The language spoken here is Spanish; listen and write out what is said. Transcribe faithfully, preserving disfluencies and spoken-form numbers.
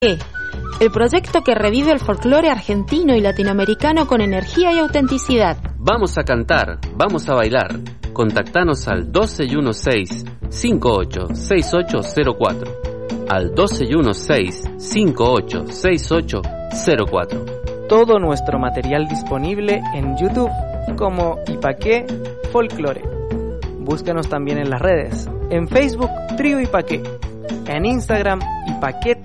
el proyecto que revive el folclore argentino y latinoamericano con energía y autenticidad. Vamos a cantar, vamos a bailar. Contactanos al doce y dieciséis, cincuenta y ocho, sesenta y ocho cero cuatro. Al doce y dieciséis, cincuenta y ocho, sesenta y ocho cero cuatro. Todo nuestro material disponible en YouTube como Ipaqué Folclore. Búscanos también en las redes. En Facebook, Trío Ipaqué. En Instagram, Ipaqué